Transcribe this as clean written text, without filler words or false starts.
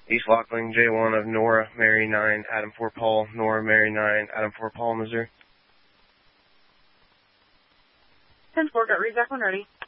East Lockling, J1 of Nora, Mary 9, Adam 4 Paul, Nora, Mary 9, Adam 4 Paul, Missouri. 10-4, got read back when ready.